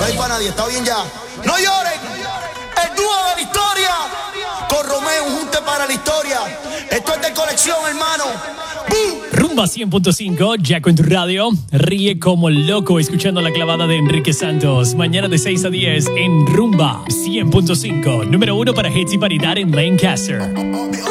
No hay para nadie, está bien ya. No lloren. El dúo de la historia. Con Romeo, un junte para la historia. Esto es de colección, hermano. ¡Bum! Rumba 100.5, Jaco en tu radio. Ríe como loco escuchando la clavada de Enrique Santos. Mañana de 6 a 10 en Rumba 100.5. Número 1 para hits y paridad en Lancaster.